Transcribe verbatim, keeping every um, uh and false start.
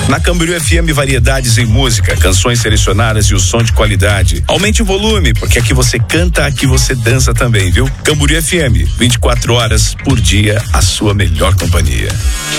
Na Camboriú F M, variedades em música, canções selecionadas e o som de qualidade. Aumente o volume, porque aqui você canta, aqui você dança também, viu? Camboriú F M, vinte e quatro horas por dia, a sua melhor companhia.